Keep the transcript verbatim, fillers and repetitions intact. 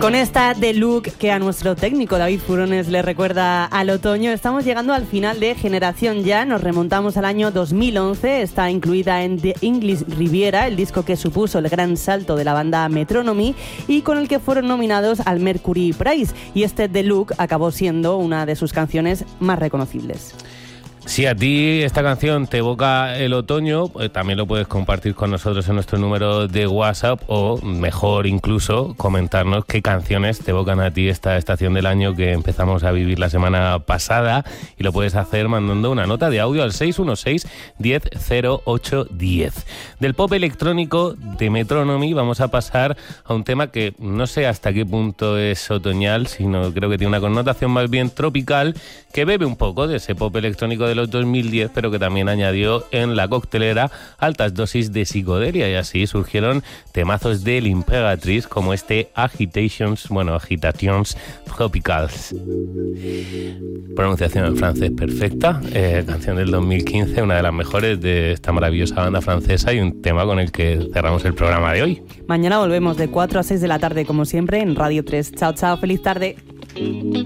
Con esta The Look que a nuestro técnico David Furones le recuerda al otoño, estamos llegando al final de Generación Ya. Nos remontamos al año dos mil once. Está incluida en The English Riviera, el disco que supuso el gran salto de la banda Metronomy y con el que fueron nominados al Mercury Prize. Y este The Look acabó siendo una de sus canciones más reconocibles. Si a ti esta canción te evoca el otoño, pues también lo puedes compartir con nosotros en nuestro número de WhatsApp o, mejor incluso, comentarnos qué canciones te evocan a ti esta estación del año que empezamos a vivir la semana pasada, y lo puedes hacer mandando una nota de audio al seis uno seis, diez, cero ocho, diez. Del pop electrónico de Metronomy vamos a pasar a un tema que no sé hasta qué punto es otoñal, sino creo que tiene una connotación más bien tropical, que bebe un poco de ese pop electrónico de los dos mil diez, pero que también añadió en la coctelera altas dosis de psicodelia, y así surgieron temazos de L'Imperatrice como este Agitations, bueno, Agitations Tropicals. Pronunciación en francés perfecta, eh, canción del dos mil quince, una de las mejores de esta maravillosa banda francesa y un tema con el que cerramos el programa de hoy. Mañana volvemos de cuatro a seis de la tarde, como siempre, en Radio tres. Chao, chao, feliz tarde.